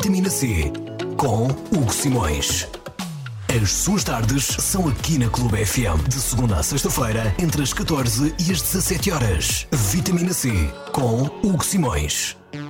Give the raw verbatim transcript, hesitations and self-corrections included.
Vitamina C com Hugo Simões. As suas tardes são aqui na Clube F M, de segunda a sexta-feira, entre as catorze e as dezassete horas. Vitamina C com Hugo Simões.